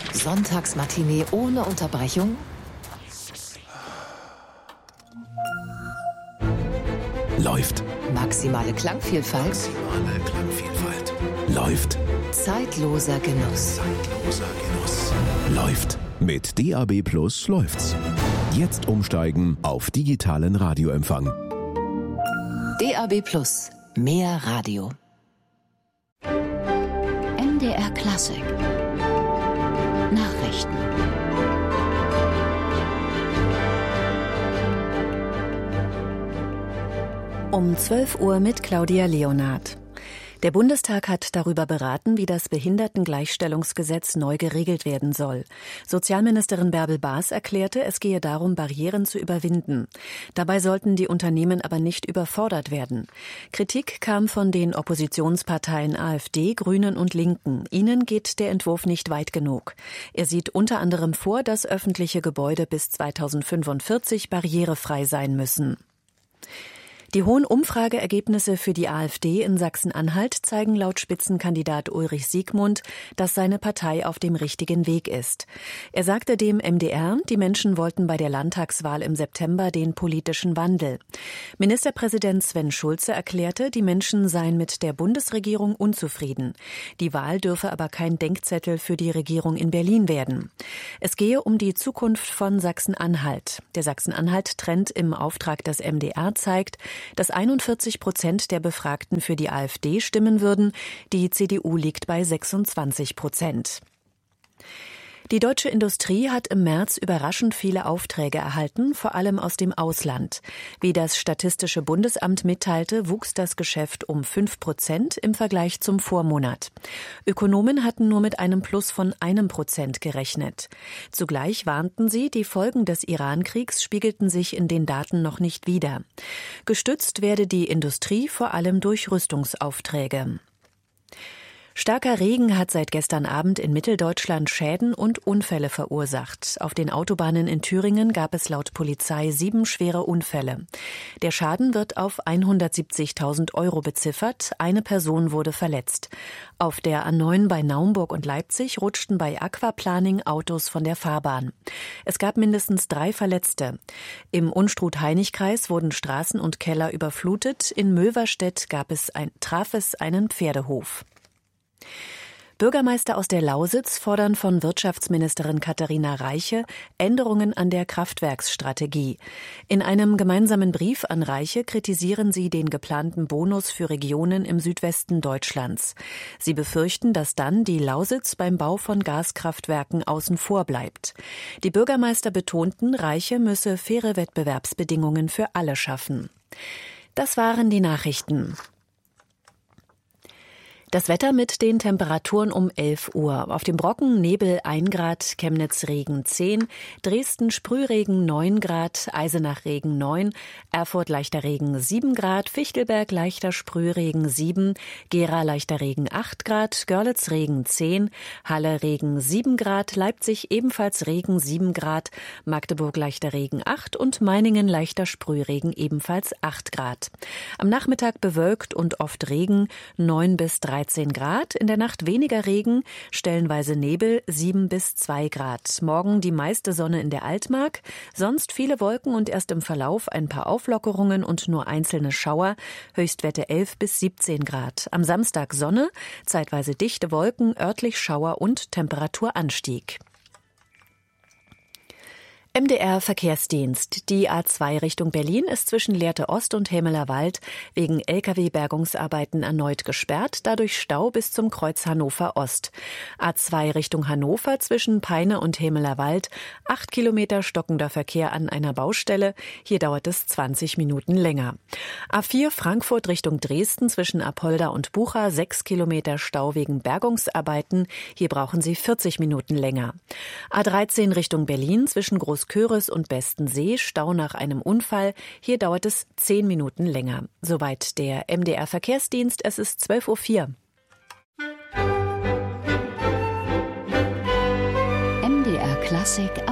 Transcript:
Sonntagsmatinee ohne Unterbrechung? Läuft. Maximale Klangvielfalt? Läuft. Zeitloser Genuss. Läuft. Mit DAB+ läuft's. Jetzt umsteigen auf digitalen Radioempfang. DAB+, mehr Radio. MDR Klassik. Nachrichten. Um 12 Uhr mit Claudia Leonhardt. Der Bundestag hat darüber beraten, wie das Behindertengleichstellungsgesetz neu geregelt werden soll. Sozialministerin Bärbel Baas erklärte, es gehe darum, Barrieren zu überwinden. Dabei sollten die Unternehmen aber nicht überfordert werden. Kritik kam von den Oppositionsparteien AfD, Grünen und Linken. Ihnen geht der Entwurf nicht weit genug. Er sieht unter anderem vor, dass öffentliche Gebäude bis 2045 barrierefrei sein müssen. Die hohen Umfrageergebnisse für die AfD in Sachsen-Anhalt zeigen laut Spitzenkandidat Ulrich Siegmund, dass seine Partei auf dem richtigen Weg ist. Er sagte dem MDR, die Menschen wollten bei der Landtagswahl im September den politischen Wandel. Ministerpräsident Sven Schulze erklärte, die Menschen seien mit der Bundesregierung unzufrieden. Die Wahl dürfe aber kein Denkzettel für die Regierung in Berlin werden. Es gehe um die Zukunft von Sachsen-Anhalt. Der Sachsen-Anhalt-Trend im Auftrag des MDR zeigt, dass 41% der Befragten für die AfD stimmen würden. Die CDU liegt bei 26%. Die deutsche Industrie hat im März überraschend viele Aufträge erhalten, vor allem aus dem Ausland. Wie das Statistische Bundesamt mitteilte, wuchs das Geschäft um 5% im Vergleich zum Vormonat. Ökonomen hatten nur mit einem Plus von 1% gerechnet. Zugleich warnten sie, die Folgen des Iran-Kriegs spiegelten sich in den Daten noch nicht wider. Gestützt werde die Industrie vor allem durch Rüstungsaufträge. Starker Regen hat seit gestern Abend in Mitteldeutschland Schäden und Unfälle verursacht. Auf den Autobahnen in Thüringen gab es laut Polizei 7 schwere Unfälle. Der Schaden wird auf 170.000 € beziffert. Eine Person wurde verletzt. Auf der A9 bei Naumburg und Leipzig rutschten bei Aquaplaning Autos von der Fahrbahn. Es gab mindestens 3 Verletzte. Im Unstrut-Heinig-Kreis wurden Straßen und Keller überflutet. In Mölverstedt traf es einen Pferdehof. Bürgermeister aus der Lausitz fordern von Wirtschaftsministerin Katharina Reiche Änderungen an der Kraftwerksstrategie. In einem gemeinsamen Brief an Reiche kritisieren sie den geplanten Bonus für Regionen im Südwesten Deutschlands. Sie befürchten, dass dann die Lausitz beim Bau von Gaskraftwerken außen vor bleibt. Die Bürgermeister betonten, Reiche müsse faire Wettbewerbsbedingungen für alle schaffen. Das waren die Nachrichten. Das Wetter mit den Temperaturen um 11 Uhr. Auf dem Brocken Nebel 1 Grad, Chemnitz Regen 10, Dresden Sprühregen 9 Grad, Eisenach Regen 9, Erfurt leichter Regen 7 Grad, Fichtelberg leichter Sprühregen 7, Gera leichter Regen 8 Grad, Görlitz Regen 10, Halle Regen 7 Grad, Leipzig ebenfalls Regen 7 Grad, Magdeburg leichter Regen 8 und Meiningen leichter Sprühregen ebenfalls 8 Grad. Am Nachmittag bewölkt und oft Regen 9 bis 13 Grad, in der Nacht weniger Regen, stellenweise Nebel 7 bis 2 Grad. Morgen die meiste Sonne in der Altmark, sonst viele Wolken und erst im Verlauf ein paar Auflockerungen und nur einzelne Schauer, Höchstwerte 11 bis 17 Grad. Am Samstag Sonne, zeitweise dichte Wolken, örtlich Schauer und Temperaturanstieg. MDR Verkehrsdienst. Die A2 Richtung Berlin ist zwischen Lehrte Ost und Hämeler Wald wegen Lkw-Bergungsarbeiten erneut gesperrt, dadurch Stau bis zum Kreuz Hannover Ost. A2 Richtung Hannover zwischen Peine und Hämeler Wald, 8 Kilometer stockender Verkehr an einer Baustelle. Hier dauert es 20 Minuten länger. A4 Frankfurt Richtung Dresden zwischen Apolda und Bucha, 6 Kilometer Stau wegen Bergungsarbeiten. Hier brauchen Sie 40 Minuten länger. A13 Richtung Berlin zwischen Großköris und Bestensee, Stau nach einem Unfall. Hier dauert es 10 Minuten länger. Soweit der MDR Verkehrsdienst. Es ist 12:04 Uhr. MDR Klassik